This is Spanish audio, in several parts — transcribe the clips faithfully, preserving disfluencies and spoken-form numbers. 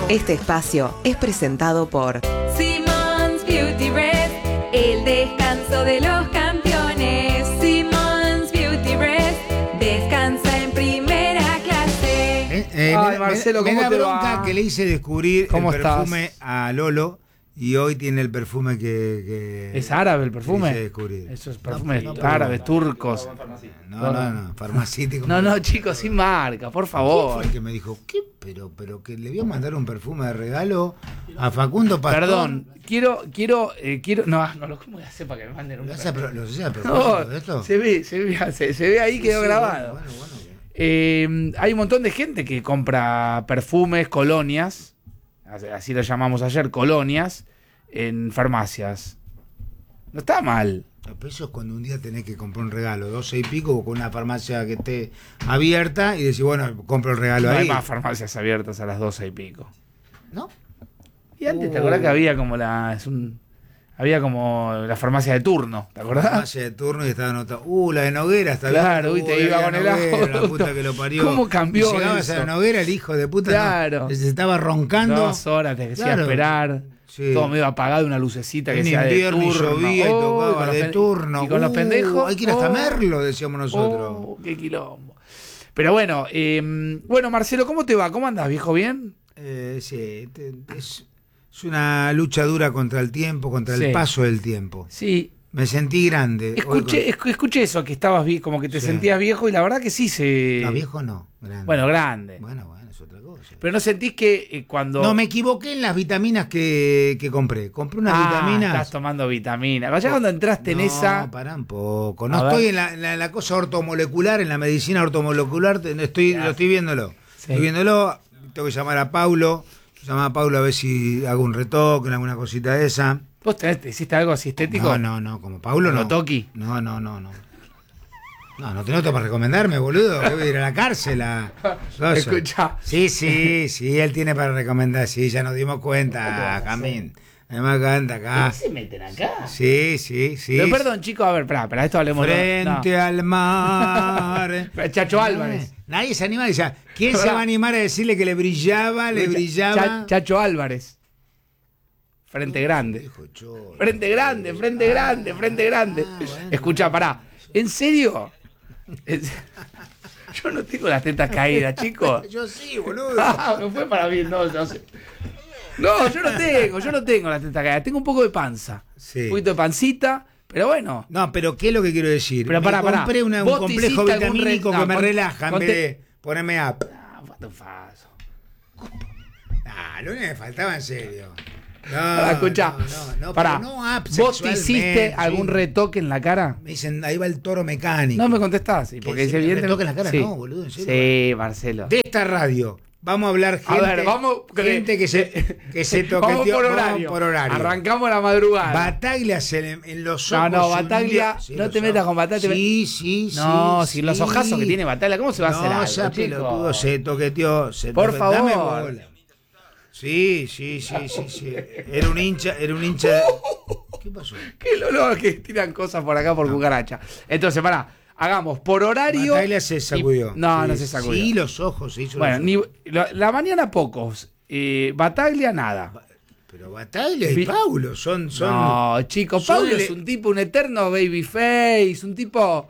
Este espacio es presentado por Simmons Beauty Rest, el descanso de los campeones. Simmons Beauty Rest, descansa en primera clase. Eh, eh, Ay, me, Marcelo, me, me ¿cómo da te bronca va? que le hice descubrir el ¿Cómo perfume estás? a Lolo y hoy tiene el perfume que... que ¿Es árabe el que perfume? hice descubrir. Esos perfumes No, no, árabes, no, turcos. No, no, no, farmacéutico. No, no, chicos, sin marca, por ¿Quién favor. fue el que me dijo, ¿qué? Pero, pero que le voy a mandar un perfume de regalo a Facundo Pastor. Perdón, quiero, quiero, eh, quiero. No, no lo ¿cómo voy a hacer para que me manden un ¿Lo hace a, pro- lo hace a No, propósito de esto? se ve, se ve, se, se ve ahí, Sí, quedó sí, grabado. Bueno, bueno, bueno. Eh, hay un montón de gente que compra perfumes, colonias, así lo llamamos ayer, colonias, en farmacias. No está mal. Pero eso es cuando un día tenés que comprar un regalo, doce y pico, con una farmacia que esté abierta y decís, bueno, compro el regalo No ahí. hay más farmacias abiertas a las doce y pico. ¿No? Y antes, ¿te Uh. acordás que había como la. Es un, había como la farmacia de turno, ¿te acordás? Farmacia de turno y estaba anotado. Uh, la de Noguera está Claro, bien. viste, Uh, iba la con el Noguera, la auto. puta que lo parió. ¿Cómo cambió Y llegabas eso? a la Noguera, el hijo de puta. Claro. No, se estaba roncando. Dos horas te hacía Claro. esperar. Sí. Todo medio apagado, una lucecita que En sea de invierno y turno. llovía y Oh, tocaba con los de pen- turno. Y con los Uh, pendejos. Hay que ir hasta oh, Merlo, decíamos nosotros. oh, qué quilombo. Pero bueno, eh, bueno, Marcelo, ¿cómo te va? ¿Cómo andás, viejo? ¿Bien? Eh, sí, te- es, es una lucha dura contra el tiempo, contra Sí. el paso del tiempo. Sí. Me sentí grande. Hoy Escuché, escu- escuché eso, que estabas vi- como que te Sí. sentías viejo y la verdad que sí se... con- No, viejo no. Grande. Bueno, grande. Bueno, bueno, es otra cosa. Pero no sentís que eh, cuando... No, me equivoqué en las vitaminas que, que compré. Compré unas ah, vitaminas. estás tomando vitaminas. Allá cuando entraste en No, esa... pará un poco. A No ver. estoy en la, en la- en la cosa ortomolecular, en la medicina ortomolecular. te- Estoy, Ya. lo estoy viéndolo. Sí. Estoy viéndolo. Tengo que llamar a Paulo. Llamar a Paulo a ver si hago un retoque, alguna cosita de esa. ¿Vos tenés, te hiciste algo así estético? No, no, no. Como Paulo no. ¿Lo toqui? No, no, no, no. No, no tengo otro para recomendarme, boludo. Debo ir a la cárcel a... Cosa. Escuchá. Sí, sí, sí, él tiene para recomendar. Sí, ya nos dimos cuenta, Camín. Además, canta acá. ¿Qué se meten acá? Sí, sí, sí. Pero perdón, chicos, a ver, para, para esto hablemos... Frente no. al mar. Pero Chacho Álvarez. Nadie se anima a decir. ¿Quién se va a animar a decirle que le brillaba, le Cha- brillaba? Cha- Chacho Álvarez. Frente grande. Dijo Cholo. Frente grande, frente grande, frente grande. Ah, bueno. Escucha, pará. ¿En serio? ¿En se- Yo no tengo las tetas caídas, chicos. Yo sí, boludo. Ah, no fue para mí, no, no sé. No, yo no tengo, yo no tengo las tetas caídas. Tengo un poco de panza. Sí. Un poquito de pancita, pero bueno. No, pero ¿qué es lo que quiero decir? Pero pará, Me pará. compré una- un ¿Vos te complejo hiciste algún vitamínico re- que no, me con- relaja en conte- vez de ponerme up. Ah, what the fuck. Ah, lo único que me faltaba en serio. No, Pará, escuchá. no, no, no, Pará. pero no up ¿Vos te sexualmente, hiciste sí. algún retoque en la cara? Me dicen, ahí va el toro mecánico. No me contestás. ¿Y ¿Qué, porque si es me evidente? retoque en la cara? Sí. No, boludo, ¿en serio? Sí, Marcelo. De esta radio, vamos a hablar gente, A ver, vamos. gente que se, que se toqueteó. Vamos por vamos horario. por horario. Arrancamos la madrugada. Bataglia se le- en los No, ojos. no, un Bataglia, día- sí, no los te metas ojos. con Bataglia. Sí, sí, sí. No, sí, si los ojazos que tiene Bataglia, ¿cómo se va a hacer No, algo, esa chico? pelotudo se toqueteó. Se Por toque- favor. Dame bola. Sí, sí, sí, sí, sí. Era un hincha, era un hincha. de- ¿Qué pasó? Qué olor que tiran cosas por acá por cucaracha. Entonces, pará, hagamos por horario. Bataglia se y- sacudió. No, Sí, no se sacudió. Sí, los ojos se hizo. Bueno, los ni, ojos. la, la mañana pocos. Eh, Bataglia, nada. Pero Bataglia y Vi- Paulo son. son No, chicos, son Pablo el- es un tipo, un eterno babyface, un tipo.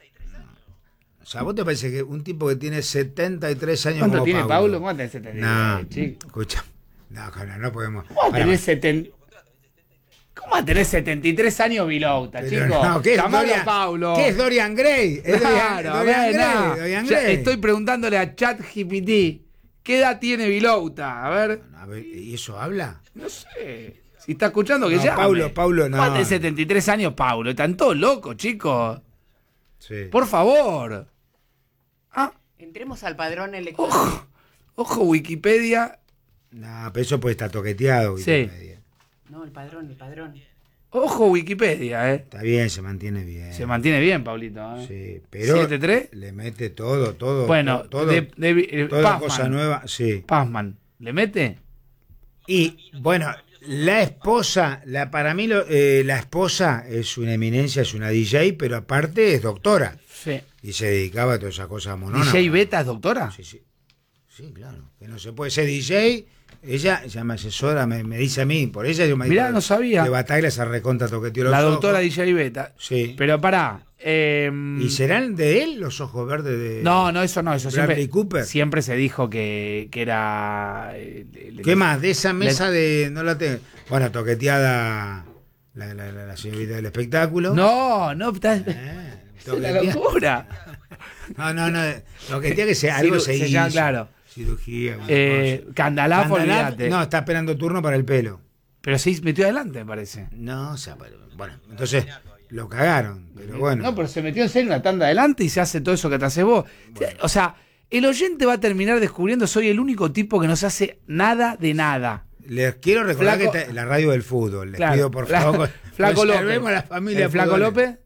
O sea, ¿vos te parece que un tipo que tiene setenta y tres años ¿Cuánto como tiene Paulo? Pablo? ¿Cuánto tiene setenta y tres, No, chico? escucha. No, no, no podemos. ¿Cómo va a Pará. tener setenta? ¿Cómo va a tener setenta y tres años Vilouta, Pero chico? no, ¿qué es Llamalo a Dorian, Paulo. ¿Qué es Dorian Gray? Es Dorian, Claro, Dorian a ver, Gray, no. Dorian Ya Gray. estoy preguntándole a ChatGPT, ¿qué edad tiene Vilouta? A ver, A ver, ¿y eso habla? no sé. Si está escuchando, que No, llame. Paulo, Paulo, no. ¿Cómo va a tener setenta y tres años, Paulo? Están todos locos, chicos. Sí. Por favor. Ah, Entremos al padrón electoral. ojo. Ojo, Wikipedia. No, pero eso puede estar toqueteado. Sí. Wikipedia. No, el padrón, el padrón. Ojo, Wikipedia, ¿eh? Está bien, se mantiene bien. Se mantiene bien, Paulito. ¿eh? Sí, pero ¿siete tres? le mete todo, todo. Bueno, todo, de, de- eh, toda Pazman. cosa nueva, sí. Pazman, ¿le mete? Y bueno, la esposa, la para mí lo- eh, la esposa es una eminencia, es una D J, pero aparte es doctora. Sí. Y se dedicaba a todas esas cosas mononas. ¿D J Beta es doctora? Sí, sí. Sí, claro. Que no se puede ser D J. Ella, ella me asesora, me, me dice a mí, por ella yo me Mirá, digo, no sabía. De Bataglia se recontra toqueteó los La ojos. doctora D J Beta. Sí. Pero pará. eh, ¿Y serán de él los ojos verdes de No, no, eso no. Eso Bradley siempre, Cooper? siempre se dijo que, que era. eh, le- ¿Qué más? De esa mesa de... No la tengo. Bueno, toqueteada la, la, la, la señorita del espectáculo. No, no, está- Eh, es una toquetea- locura. No, no, no. Toquetea que se, algo Ciru- se, se hizo. llama, claro. Cirugía. una Eh, cosa. Candalaf, Candalaf, olvídate. no, está esperando turno para el pelo. Pero se metió adelante, me parece. No, o sea, pero- bueno, entonces lo cagaron, pero bueno. No, pero se metió en serio una tanda adelante y se hace todo eso que te haces vos. O sea, el oyente va a terminar descubriendo soy el único tipo que no se hace nada de nada. Les quiero recordar Flaco- que está en la radio del fútbol. Les Claro, pido por Fla- favor. Flaco López. Conservemos la familia ¿El Flaco futbolera. López?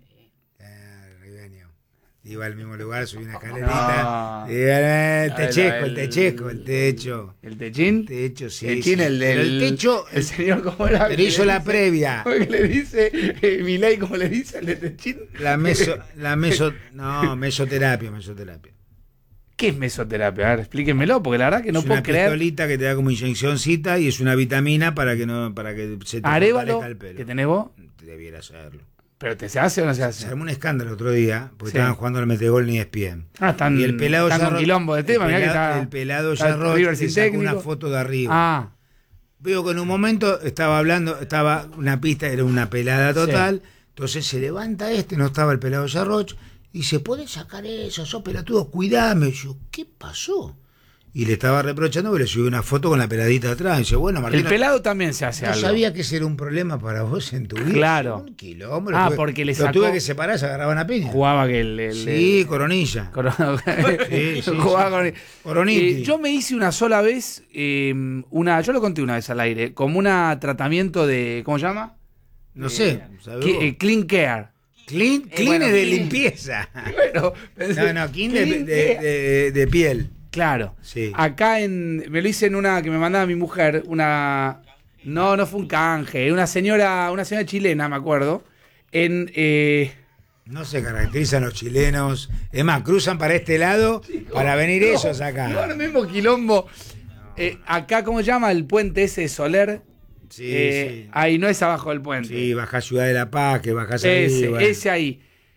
Eh, Ribeño. Iba al mismo lugar, subí una escalerita. No. Y, eh, el Ah, techesco, el el- techesco, el techo. ¿El techín? El techo, sí. el chin, sí. el del. Pero el techo, El señor, ¿cómo era? pero que hizo le la dice- previa. ¿Cómo que le dice eh, Milei, cómo le dice el de techín? La meso, la meso, no, mesoterapia, mesoterapia. ¿Qué es mesoterapia? A ver, explíquenmelo, porque la verdad que no es puedo una creer. pistolita que te da como inyeccióncita y es una vitamina para que no, para que se te Arévalo, fortalezca el pelo. que tenés vos, Debiera hacerlo. pero ¿te se hace o no se Se hace? armó un escándalo el otro día porque Sí. estaban jugando al metegol ni E S P N. Ah, están, Y el pelado están con Jarro- quilombo de tema, el mirá que pelado, está. el pelado está Jarro River le sin sacó técnico. una foto de arriba. Ah, Veo que en un momento estaba hablando, estaba una pista, era una pelada total. Entonces se levanta este, no estaba el pelado Jarroch, y dice, ¿podés sacar eso? Sos pelotudo, cuidame. Y yo, ¿qué pasó? Y le estaba reprochando que le subió una foto con la peladita atrás. Y dice, bueno, Martín, el pelado también se hace no algo. sabía que ese era un problema para vos en tu vida. Claro. Un quilombo. lo Ah, tuve- porque le lo sacó- tuve que separar, se agarraban a piña. Jugaba que el. el- Sí, el- Coronilla. Corona- Sí, sí, Jugaba sí. con- Coroniti. Eh, yo me hice una sola vez, eh, una, yo lo conté una vez al aire, como un tratamiento de, ¿cómo se llama? No sé. ¿sabés Que- vos? eh, clean care. Clean, Eh, clean bueno, es de clean. limpieza. Bueno, No, no, clean de, clean de- care. de- de piel. Claro. Sí. Acá en, me lo hice en una que me mandaba mi mujer, una, no, no fue un canje, una señora, una señora chilena, me acuerdo, en, eh, No se caracterizan los chilenos. Es más, cruzan para este lado para venir no, esos no, acá. el mismo quilombo. Eh, acá, ¿cómo se llama? El puente ese de Soler. Sí, Eh, sí. Ahí no es abajo del puente. Sí, baja Ciudad de la Paz, que bajas ahí. ese, bueno. ese ahí.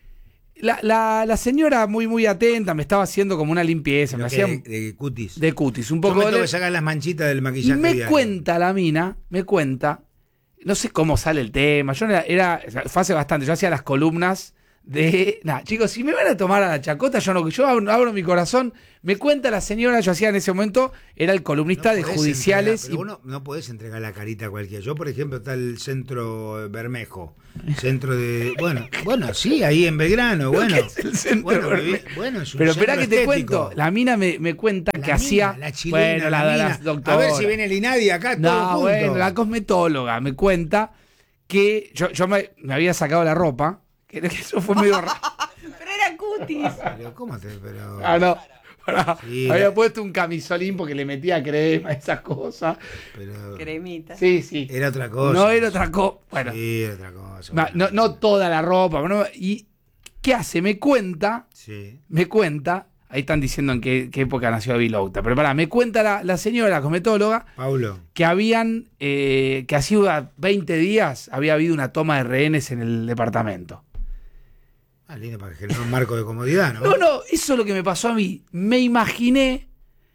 La, la, la señora muy, muy atenta, me estaba haciendo como una limpieza, me Lo que hacía de, de cutis. de cutis, un Yo poco me de... tengo que sacar las manchitas del Y maquillaje. me diario. cuenta la mina, me cuenta, no sé cómo sale el tema, yo era, era o sea, fue hace bastante, yo hacía las columnas de... Nada, chicos, si me van a tomar a la chacota, yo no, yo abro, abro mi corazón, me cuenta la señora, yo hacía en ese momento, era el columnista No de podés judiciales. entregar, pero y- vos no, no podés entregar la carita a cualquiera. Yo, por ejemplo, está el centro Bermejo. Centro de. Bueno, bueno, sí, ahí en Belgrano. Bueno, ¿Qué es el centro bueno, Bermejo? viví- bueno, es un Pero espera centro que te estético. cuento, la mina me, me cuenta La que mina, hacía... la chilena, bueno, la, la de la mina. doctora. A ver si viene el INADI acá, todo No, junto. bueno, la cosmetóloga me cuenta que yo, yo me, me había sacado la ropa, que, que eso fue medio raro. Pero era cutis. Pero, ¿cómo te.? Pero. Ah, no. Pará. Sí, había la- puesto un camisolín porque le metía crema, esas cosas. pero Cremita. Sí, sí. era otra cosa. No era otra cosa. Bueno, Sí, era otra cosa. ma- no, no toda la ropa. ¿No? ¿Y qué hace? Me cuenta, Sí. me cuenta, ahí están diciendo en qué, qué época nació Vilouta, pero pará, me cuenta la, la señora, la cosmetóloga, Paulo. que habían, eh, que hacía veinte días había habido una toma de rehenes en el departamento. Ah, lindo para generar un marco de comodidad, ¿no? No, no, eso es lo que me pasó a mí. Me imaginé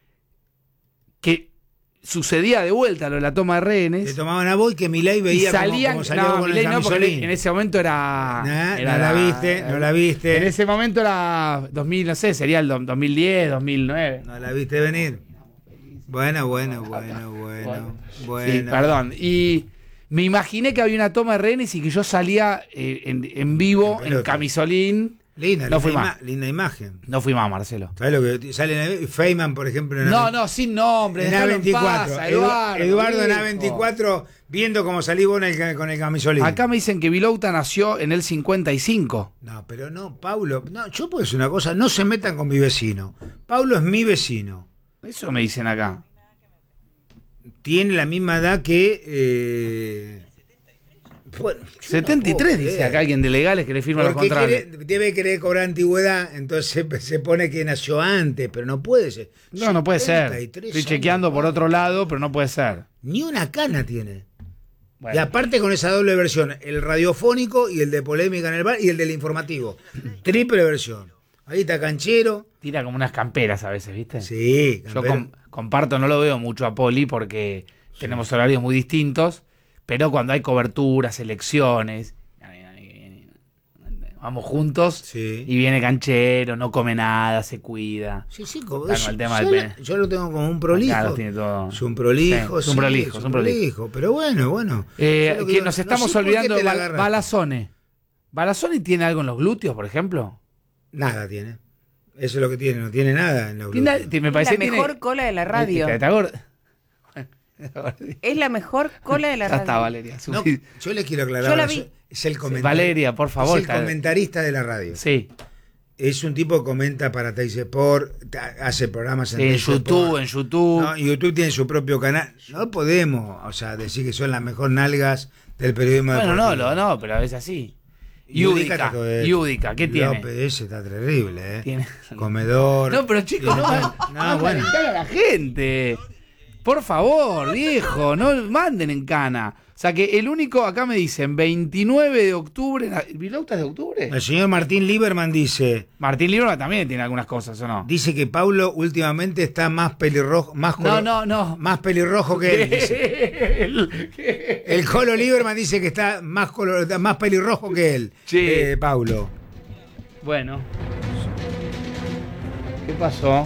que sucedía de vuelta lo de la toma de Te rehenes. tomaban a vos y que Milei Y veía cómo- salían. cómo, salía No, con Milei el no, porque camisolín. en ese momento era. Nah, era no la viste, no la viste. En ese momento era dos mil, no sé, sería el do- dos mil diez, dos mil nueve. No la viste venir. Bueno, bueno, bueno, bueno, bueno. Sí, perdón. Y me imaginé que había una toma de rehenes y que yo salía eh, en, en vivo, En en pelota. camisolín. Linda, No linda, fui ima- más. linda imagen. No fui más, Marcelo. ¿Sabes lo que sale en Feynman, por ejemplo? En No, A- no, sin nombre. En dejalo A veinticuatro. paz, Edu- Eduardo, Eduardo en hijo. A veinticuatro viendo cómo salí vos en el ca- con el camisolín. Acá me dicen que Vilouta nació en el cincuenta y cinco. No, pero no, Paulo. No, yo puedo decir una cosa, no se metan con mi vecino. Paulo es mi vecino. Eso me dicen acá. Tiene la misma edad que. eh, Bueno, yo setenta y tres no puedo dice creer. acá alguien de legales que le firma los Porque contratos. quiere- debe querer cobrar antigüedad, entonces se pone que nació antes, pero no puede ser. No, no puede ser. setenta y tres Estoy años, chequeando por otro lado, pero no puede ser. Ni una cana tiene. Bueno. Y aparte con esa doble versión, el radiofónico y el de polémica en el bar y el del informativo. Triple versión. Ahí está Canchero. Tira como unas camperas a veces, ¿viste? Sí, Yo campero. com- comparto, no lo veo mucho a Poli porque tenemos horarios muy distintos, pero cuando hay coberturas, elecciones, vamos juntos Sí. y viene Canchero, no come nada, se cuida. Sí, sí, como Claro, yo, el tema yo del lo- pene. yo lo tengo como un prolijo. Acá lo tiene todo. Es un prolijo, Sí, es un sí, prolijo, es un prolijo. Pero bueno, bueno. Eh, Yo lo que digo, nos no estamos sé por qué olvidando te de la Bal- agarraste. Balazone. ¿Balazone tiene algo en los glúteos, por ejemplo? Nada tiene. Eso es lo que tiene, no tiene nada en los Tiene- glúteos. te- me Es parece la que tiene- mejor cola de la radio. ¿Te- te acuerdas? Es la mejor cola de la Ya está, radio. Valeria. No, subí. yo le quiero aclarar. Yo la eso- vi. Es el comentarista. Valeria, por favor. Es el está- comentarista de la radio. Sí, Es un tipo que comenta para Teis Sport, ta- hace programas en, sí, en Teis YouTube, Sport. en YouTube. No, y YouTube tiene su propio canal. No podemos, o sea, decir que son las mejores nalgas del periodismo Bueno, no, deportivo. lo, no, pero a veces así. Yudica Yudica, todo eso. Yudica, ¿qué tiene? López, ese está terrible, ¿eh? Tiene- Comedor. No, pero chicos, no, Tiene- no, no, bueno. a la gente. Por favor, viejo, no manden en cana. O sea que el único, acá me dicen, veintinueve de octubre. ¿Vilauta es de octubre? El señor Martín Lieberman dice, Martín Libro también tiene algunas cosas, ¿o no? dice que Paulo últimamente está más pelirrojo, más No, colo- no, no. más pelirrojo que él. dice. El- El Colo Lieberman dice que está más color- más pelirrojo que él. Sí. Eh, Paulo. Bueno. ¿Qué pasó?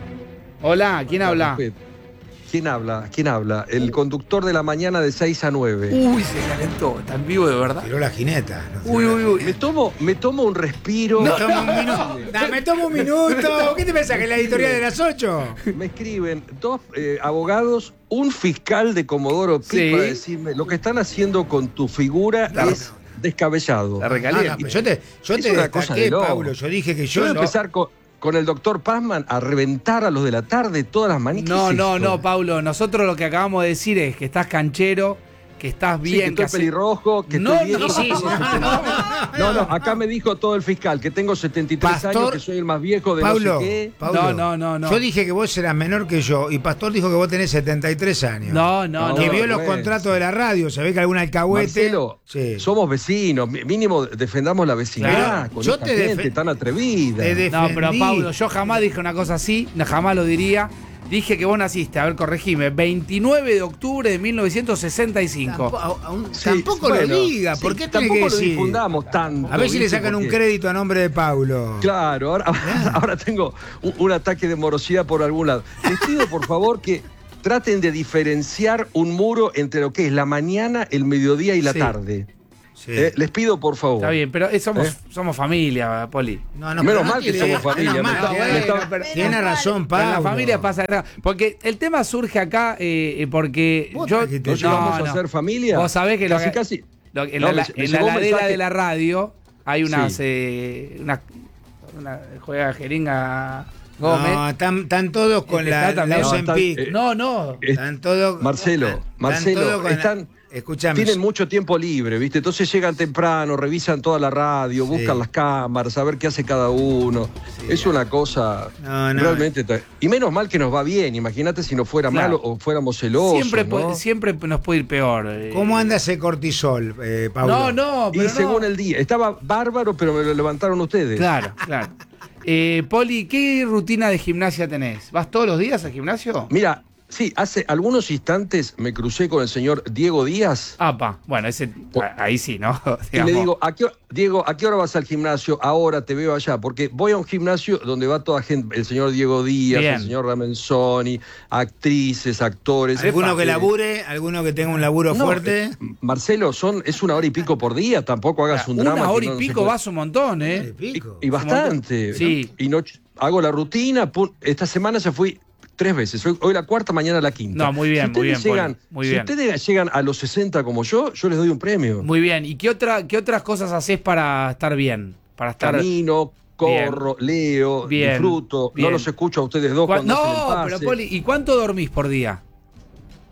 Hola, ¿quién habla? ¿Quién habla? ¿Quién habla? El conductor de la mañana de seis a nueve. Uy, se calentó. ¿Está en vivo de verdad? Tiró la jineta. ¿no? Uy, uy, uy. Me tomo, me tomo un respiro. Me tomo un minuto. Me tomo un minuto. ¿Qué te pensás? ¿Que es la editorial de las ocho? Me escriben dos eh, abogados, un fiscal de Comodoro Pi Sí. para decirme lo que están haciendo con tu figura La- es descabellado. La No, recaliente. no, pero yo te, yo Es te una cosa destaqué, de loco. Paulo. Yo dije que Yo yo voy a no. empezar con, con el doctor Pazman a reventar a los de la tarde todas las manitas. No, no, no, Paulo. Nosotros lo que acabamos de decir es que estás canchero, que estás Sí, bien. que estoy hace- pelirrojo, que No, estoy bien. no, que sí, tengo sí, setenta. No, no, acá me dijo todo el fiscal que tengo setenta y tres Pastor- años, que soy el más viejo de Paulo, no sé qué. Paulo, No, no, no, no. Yo dije que vos eras menor que yo y Pastor dijo que vos tenés setenta y tres años. No, no, no. Que no, vio no los es. contratos de la radio, se ve que algún alcahuete. Marcelo, Sí. somos vecinos, mi- mínimo defendamos la vecindad Claro, con yo esta te gente defe- tan atrevida. te No, pero defendí. Paulo, yo jamás dije una cosa así, no, jamás lo diría. Dije que vos naciste, a ver, corregime, veintinueve de octubre de mil novecientos sesenta y cinco. Tampoco, aún- Sí, tampoco bueno, lo diga, ¿por sí, qué tenés tampoco que lo decir? difundamos tanto. A ver si le ¿viste? sacan un Porque- crédito a nombre de Paulo. Claro, ahora, ahora tengo un, un ataque de morosidad por algún lado. Les pido, por favor, que traten de diferenciar un muro entre lo que es la mañana, el mediodía y la Sí. tarde. Sí. Eh, les pido, por favor. Está bien, pero eh, somos, ¿Eh? somos familia, Poli. No, no, Menos pero no mal que tiene- somos familia, menos me mal, está- tiene- me está- pero- Tiene razón, Pero Pablo. en la familia pasa nada. Porque el tema surge acá eh, eh, porque Vos yo. trajiste- ¿No No, llegamos no. a ser familia? Vos sabés que lo casi, que- casi. Lo- en No, la, me- me en la llegó un ladera mensaje- de la radio hay unas. Sí. eh, unas una, juega jeringa Gómez. No, están, están todos con Este la, está también. la No, Ozempic. están- eh, no, no. Eh, Están todos. Marcelo, están Marcelo, todos con la- están- Escuchame. Tienen mucho tiempo libre, ¿viste? Entonces llegan temprano, revisan toda la radio, Sí. buscan las cámaras, a ver qué hace cada uno. Sí. Es una cosa No, no. realmente... ta- Y menos mal que nos va bien, imagínate si nos fuera Claro. mal o fuéramos celosos, Siempre, ¿no? puede- siempre nos puede ir peor. eh. ¿Cómo anda ese cortisol, eh, Paulo? No, no, Y pero no. según el día. Estaba bárbaro, pero me lo levantaron ustedes. Claro, claro. Eh, Poli, ¿qué rutina de gimnasia tenés? ¿Vas todos los días al gimnasio? Mira, sí, hace algunos instantes me crucé con el señor Diego Díaz. Apa, bueno, ese, a- ahí sí, ¿no? Y le Digamos. digo, ¿a qué, hor- Diego, ¿a qué hora vas al gimnasio? Ahora te veo allá, porque voy a un gimnasio donde va toda gente, el señor Diego Díaz, Bien. el señor Ramenzoni, actrices, actores. ¿Alguno que Eh, labure? ¿Alguno que tenga un laburo no, fuerte? eh, Marcelo, son, es una hora y pico por día, tampoco hagas un drama. Una que hora no- y no se pico puede- vas un montón, Eh, ¿eh? pico. Y, y bastante. Sí. Y no, hago la rutina, pum, esta semana ya fui tres veces, hoy, hoy la cuarta, mañana la quinta. No, muy bien, si muy bien, ustedes llegan, Poli, muy si bien. ustedes llegan a los sesenta como yo, yo les doy un premio. Muy bien. ¿Y qué, otra, qué otras cosas haces para estar bien? Para estar. Camino, corro, leo, Bien, disfruto. bien. No los escucho a ustedes dos ¿Cuán- cuando hacen el No, pase. pero Poli, ¿y cuánto dormís por día?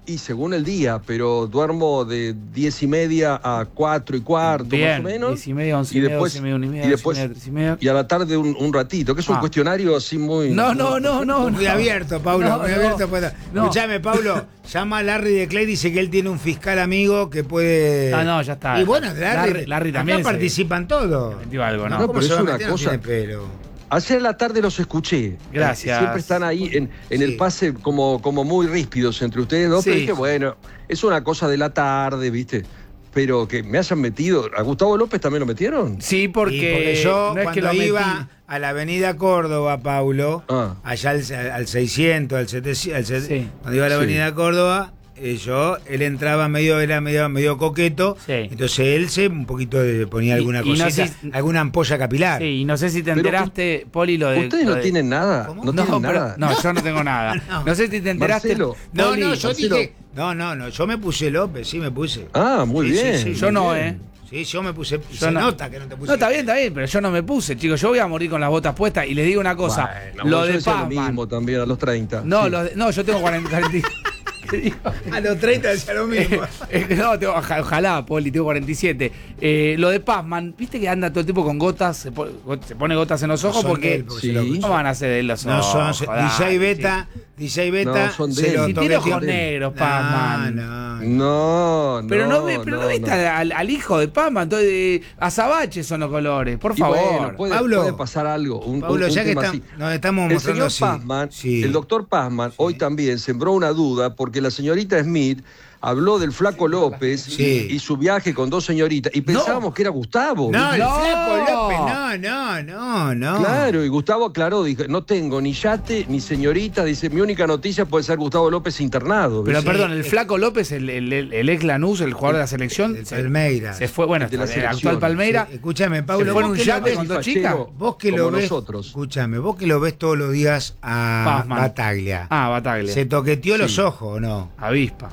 Y según el día, pero duermo de diez y media a cuatro y cuarto, Bien, más o menos. diez y media, once y y media, después, doce y media, una y media, y dos y después, media, tres y media. y a la tarde un, un ratito, que es un Ah. cuestionario así muy... No, no, no, no. Muy no. abierto, Paulo, No, muy no, abierto. Pues. no. Escuchame, Paulo, llama a Larry de Clay, dice que él tiene un fiscal amigo que puede... Ah, no, ya está. Y bueno, Larry, Larry- Larry acá también se- participan todos. metió algo, ¿no? No, ¿Cómo pero se es va a una meter? No cosa- tiene pelo. Ayer en la tarde los escuché. Gracias. Eh, Siempre están ahí en, en Sí. el pase como, como muy ríspidos entre ustedes dos, Sí. pero dije, bueno, es una cosa de la tarde, ¿viste? Pero que me hayan metido. ¿A Gustavo López también lo metieron? Sí, porque, Y porque yo no es que cuando lo iba metí. a la avenida Córdoba, Paulo, Ah. allá al, al seiscientos, al setecientos, al set- Sí. cuando iba a la Sí. avenida Córdoba, eh, yo, él entraba medio, era medio, medio coqueto, Sí. entonces él se un poquito le ponía Y- alguna y no cosita, sé si- alguna ampolla capilar. Sí, y no sé si te Pero enteraste, Poli, lo de. ¿Ustedes lo no de- tienen nada? ¿Cómo? No, No, tienen pero- nada. no, yo no tengo nada. No. No sé si te enteraste. Marcelo. No, Poli, no, yo Marcelo. dije, no, no, no, yo me puse López, sí me puse. Ah, muy Sí, sí, bien. sí, Yo muy no, bien. ¿eh? Sí, yo me puse, Yo se no. nota que no te puse. No, está bien, está bien, pero yo no me puse, chicos. Yo voy a morir con las botas puestas y les digo una cosa. Bueno, lo yo de decía lo Pazman. mismo también a los treinta. No, Sí. lo de- no, yo tengo cuarenta. cuarenta ¿Qué digo? A los treinta decía lo mismo. Eh, no, tengo- oja- ojalá, Poli, tengo cuarenta y siete. Eh, lo de Pazman, viste que anda todo el tiempo con gotas, se, po- se pone gotas en los ojos Son de porque él, porque Sí. se lo- no van a hacer de los No ojos. son dale, D J Beta, D J Beta No, son de se él. lo Si tiene toqueteó. ojos negros, No, Pazman. no. No, no. Pero no, ve- pero no, no, viste no. Al, al hijo de Pazman, entonces eh, azabache son los colores, por Y favor. bueno, puede, Pablo. puede pasar algo. Un, Pablo, un- un ya que tema está- así. nos estamos El mostrando señor así. Pazman, Sí. el doctor Pazman, hoy también sembró una duda porque la señorita Smith habló del Flaco López Sí. y, y su viaje con dos señoritas y pensábamos que era Gustavo. No, el No. flaco López, no, no, no, no. Claro, y Gustavo aclaró, dijo, no tengo ni yate ni señorita, dice, mi única noticia puede ser Gustavo López internado. Pero ¿ves? perdón, el Flaco López, el, el, el, el ex Lanús, el jugador de la selección, El se, Palmeiras. se fue, bueno, De la el selección. actual Palmeira. Sí, escúchame, Se Pablo, fue en vos un que lo yate ves, con dos Fachero, chicas. vos que como lo ves, nosotros. escúchame, vos que lo ves todos los días a Pazman. Bataglia. Ah, Bataglia. ¿Se toqueteó Sí. los ojos o no? Avispa.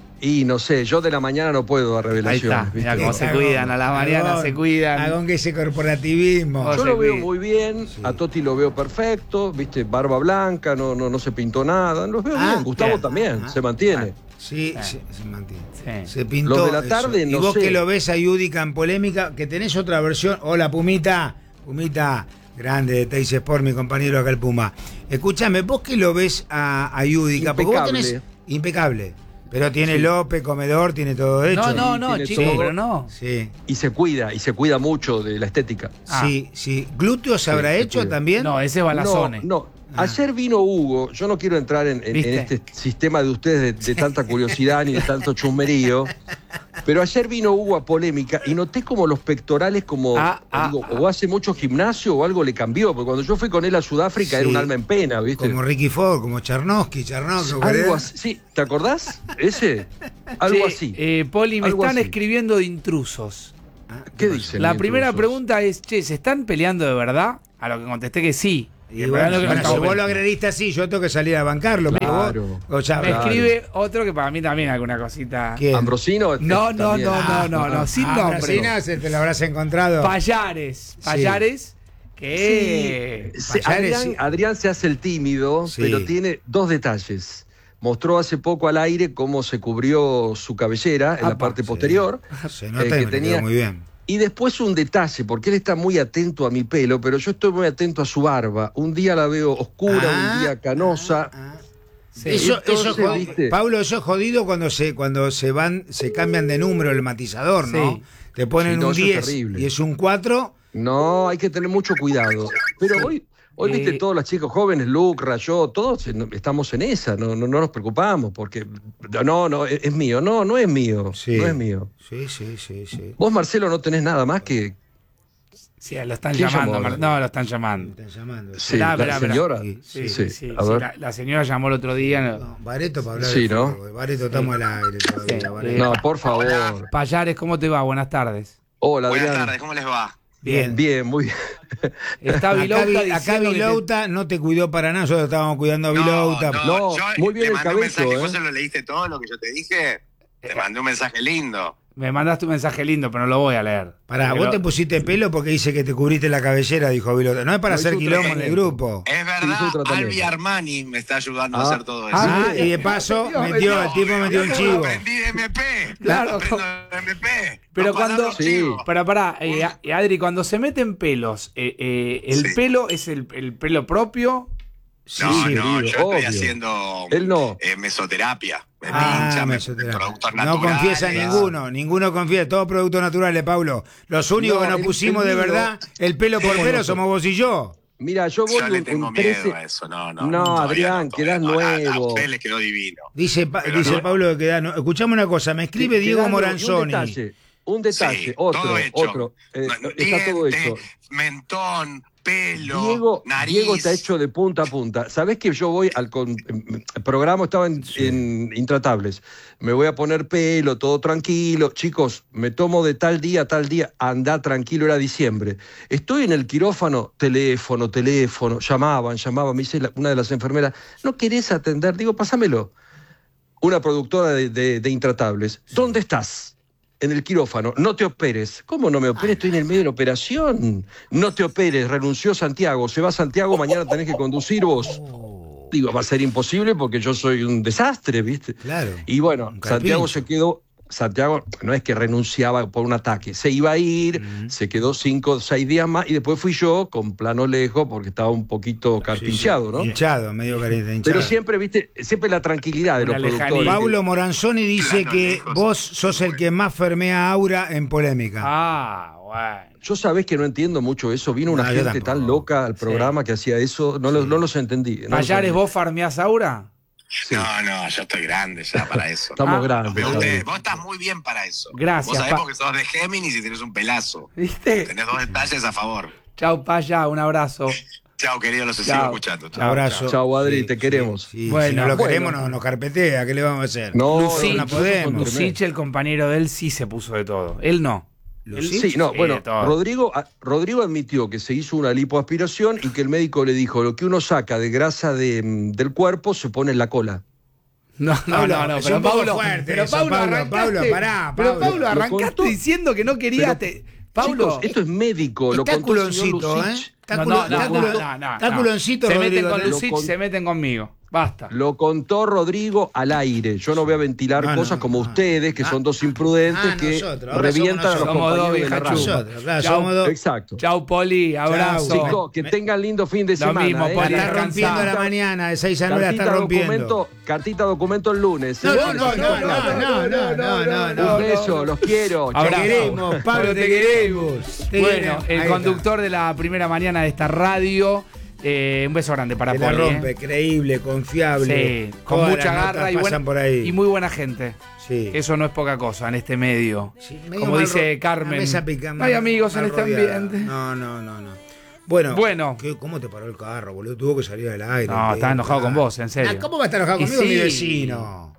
Y no sé, yo de la mañana no puedo dar Ahí revelaciones. está. Mirá ¿viste? cómo se cuidan, a la mañana Agón, se cuidan. Agón que ese corporativismo. Oh, Yo se lo veo cuida. muy bien, a Toti lo veo perfecto, viste, barba blanca, no, no, no se pintó nada, los veo Ah, bien, Gustavo bien. también, Ah, se mantiene. Sí, se, se mantiene. Sí. Se pintó. Los de la eso. tarde, y no vos sé. que lo ves a Yudica en polémica, que tenés otra versión. Hola, Pumita. Pumita, grande de Teis Sport, mi compañero acá el Puma. Escúchame, vos que lo ves a, a Yudica, porque vos Impecable. tenés. Impecable. Pero tiene López, comedor, tiene todo hecho. No, no, no, tiene chicos, todo. pero no. Sí, Y se cuida, y se cuida mucho de la estética. Ah. sí, sí. ¿Glúteos se habrá se hecho cuida. también? No, ese es No, Balazone. no. Ayer vino Hugo, yo no quiero entrar en, en- en ¿Viste? este sistema de ustedes de, de tanta curiosidad ni de tanto chusmerío, pero ayer vino Hugo a polémica y noté como los pectorales como, Ah, ah, digo, ah. o hace mucho gimnasio o algo le cambió, porque cuando yo fui con él a Sudáfrica Sí. era un alma en pena, ¿viste? Como Ricky Ford, como Charnosky, Charnosky. Algo así, sí, ¿te acordás? Ese, algo Che, así. eh, Poli, me Algo están así. escribiendo de intrusos. ¿Qué dicen? La los primera intrusos? pregunta es, che, ¿se están peleando de verdad? A lo que contesté que sí. Y Que bueno, en verdad no- bueno, no si estamos vos lo peleando. agrediste así, yo tengo que salir a bancarlo. pero Claro. vos- o sea, Me Claro. escribe otro que para mí también alguna cosita. ¿quién? Ambrosino. No, no, también. no, no, Ah, no, no, sin Ah, nombre. Brasina, se te lo habrás encontrado. Payares. Payares. Que. Se- Payares, Adrián, sí. Adrián se hace el tímido, Sí. pero tiene dos detalles. Mostró hace poco al aire cómo se cubrió su cabellera en la Apa, parte sí. posterior. Se nota eh, y que me quedó tenía- muy bien. Y después un detalle, porque él está muy atento a mi pelo, pero yo estoy muy atento a su barba. Un día la veo oscura, Ah, un día canosa. ah, Sí. Eso, eso Entonces, es jod- ¿viste? Pablo, eso es jodido cuando se cuando se van, se cambian de número el matizador, ¿no? Sí. Te ponen Sí, no, un eso es diez terrible. y es un cuatro. No, hay que tener mucho cuidado. Pero hoy, hoy Eh, viste, todos los chicos jóvenes, Lucra, yo, todos en- estamos en esa, no, no, no nos preocupamos, porque no, no, es, es mío, no, no es mío, Sí. no es mío. Sí, sí, sí, sí. Vos, Marcelo, no tenés nada más que... Sí, lo están ¿Quién llamando. llamó? Mar- No, lo están llamando. Me están llamando. Sí, Esperá, la esperá, esperá. señora. Sí, Sí, Sí, sí, sí, a sí, ver. la, la señora llamó el otro día. no. No, Bareto para hablar Sí, de ¿no? fútbol. Bareto, estamos al aire todavía. Sí. Bareto. No, por favor. Payares, ¿cómo te va? Buenas tardes. Hola, Buenas Adrián. tardes, ¿cómo les va? Bien. Bien, muy bien. Está Acá, Vilouta Vi- acá diciendo que te- Vilouta no te cuidó para nada, nosotros estábamos cuidando a Vilouta. No, yo muy bien te el mandé un cabello, mensaje, ¿eh? ¿vos se lo leíste todo lo que yo te dije? Te mandé un mensaje lindo. Me mandaste un mensaje lindo, pero no lo voy a leer. Pará, Pero- vos te pusiste pelo porque dice que te cubriste la cabellera, dijo Vilota. No es para No, hacer hizo un quilombo en el tratamiento. grupo. Es Hizo un verdad, tratamiento. Albi Armani me está ayudando a Ah. hacer todo eso. Ah, Ah, y de paso metió, metió, metió. el tipo metió un Yo chivo. aprendí de M P. Claro. Aprendo de M P. Pero No cuando. palabras, chivo. Pero pará, eh, a- Adri, cuando se meten pelos, eh, eh, ¿el Sí. pelo es el, el pelo propio? Sí, No, sí, no, sí, yo obvio. estoy haciendo Él no. eh, mesoterapia. Me Ah, pinchan, me- mesoterapia. productos No naturales. confiesa ninguno, ninguno confiesa, todos productos naturales, Paulo. Los únicos No, que nos el- pusimos el de mío- verdad, el pelo por Somos pelo nosotros. somos vos y yo. Mira, yo voy Yo le un- tengo un miedo trece. a eso, no, no. No, todavía Adrián, todavía quedás no. A- A nuevo. usted le quedó divino. Dice, Pa- Pero dice no- Pablo que da. No, escuchame una cosa, me escribe Te- te Diego dan- y Un Moranzoni. detalle, un detalle, Sí, otro, todo hecho. otro. eh, No, está todo diente, hecho. mentón, pelo, Diego, nariz. Diego está hecho de punta a punta. ¿Sabés que yo voy al con- el programa? Estaba en, en Intratables. Me voy a poner pelo, todo tranquilo. Chicos, me tomo de tal día a tal día. Andá tranquilo, era diciembre. Estoy en el quirófano, teléfono, teléfono. Llamaban, llamaban. Me dice la- una de las enfermeras, ¿no querés atender? Digo, pásamelo. Una productora de, de- de Intratables. ¿Dónde estás? En el quirófano, no te operes. ¿Cómo no me operes? Estoy en el medio de la operación. No te operes, renunció Santiago. Se va Santiago, mañana tenés que conducir vos. Digo, va a ser imposible porque yo soy un desastre, ¿viste? Claro. Y bueno, Un Santiago carpincho. se quedó. Santiago no es que renunciaba por un ataque, se iba a ir, se quedó cinco o seis días más y después fui yo con plano lejos porque estaba un poquito carpinchado, ¿no? Hinchado, medio cariño hinchado. Pero siempre, viste, siempre la tranquilidad de Una los lejanía. productores. Paulo Moranzoni dice Plano que lejos. vos sos el que más fermea aura en polémica. Ah, bueno. Yo sabés que no entiendo mucho eso. Vino una No, yo gente tampoco. tan loca al programa que hacía eso. No, los, no los entendí. No los ¿Payares entendí. vos farmeás aura? Sí. No, no, yo estoy grande ya para eso. Estamos Ah, grandes. Pero ¿sabes? usted, vos estás muy bien para eso. Gracias, Vos sabés pa- porque sos de Géminis y tenés un pelazo. ¿Viste? Tenés dos detalles a favor. Chau, Paya, un abrazo. Chao, querido, los sigo Chao. escuchando. Chao. Abrazo. Chau, Adri, Sí, te sí, queremos. sí. Bueno, si no lo bueno. queremos, nos, nos carpetea. ¿Qué le vamos a hacer? No, Lucich, no podemos. Lucich, el compañero de él, sí se puso de todo. Él no. ¿Lucich? Sí, no, Sí, bueno, de todo. Rodrigo, a- Rodrigo admitió que se hizo una lipoaspiración y que el médico le dijo, lo que uno saca de grasa de, mm, del cuerpo se pone en la cola. No, no, Pablo, no, no, es pero un poco Paulo, fuerte pero eso, Paulo, Pablo, arrancaste, Pablo, pará, pero Pablo. Paulo, Lo arrancaste contó. diciendo que no quería, Pero- te- Paulo, Chicos, esto es médico, lo Está contó el señor culoncito, ¿eh? Lucich. Está no, culo- no, está no, culo- no, no, está no. culoncito, se meten Rodrigo. con ¿eh? Lucich, Lo con- se meten conmigo, basta. Lo contó Rodrigo al aire. Yo no voy a ventilar No, no, cosas como no. ustedes, que Ah, son dos imprudentes ah, que nosotros, ahora revientan a los somos nosotros. Somos dos compañeros de la viejas radio. chubas. Nosotros, claro, Chau. somos dos. Exacto. Chau, Poli, abrazo. Chau. Chicos, que tengan lindo fin de Lo semana. mismo, ¿eh? La Poli, está descansá. rompiendo la mañana, de seis a nueve la está Cartita rompiendo. documento, cartita documento el lunes. ¿eh? No, no, no, no, no, no, no, no, no, Un beso, los quiero. Te Abrazo. queremos, Pablo, te queremos. Te Bueno, queremos. el Ahí conductor de la primera mañana de esta radio. eh, un beso grande para está. Que la Poli. rompe, eh. creíble, confiable. Sí, con Todas mucha las garra notas y, pasan buena- por ahí. y muy buena gente. Sí. Eso no es poca cosa en este medio. Sí, medio Como mal dice ro- Carmen, una mesa pica- no hay amigos en mal este rodeada. ambiente. No, no, no, no. Bueno, Bueno. ¿qué- ¿cómo te paró el carro, boludo? Tuvo que salir del aire. No, el está tío. enojado con Ah. vos, en serio. Ah, ¿cómo va a estar enojado Y conmigo, sí. mi vecino?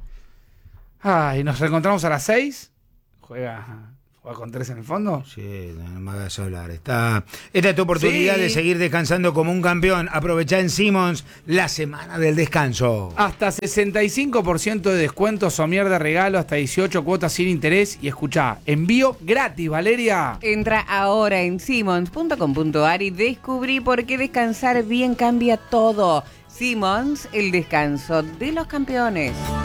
Ay, nos reencontramos a las seis. Juega, juega con tres en el fondo. Sí, no me hagas hablar. Está... Esta es tu oportunidad Sí. de seguir descansando como un campeón. Aprovechá en Simmons la semana del descanso. Hasta sesenta y cinco por ciento de descuento, somier de regalo, hasta dieciocho cuotas sin interés. Y escuchá, envío gratis, Valeria. Entra ahora en simmons punto com punto a r y descubrí por qué descansar bien cambia todo. Simmons, el descanso de los campeones.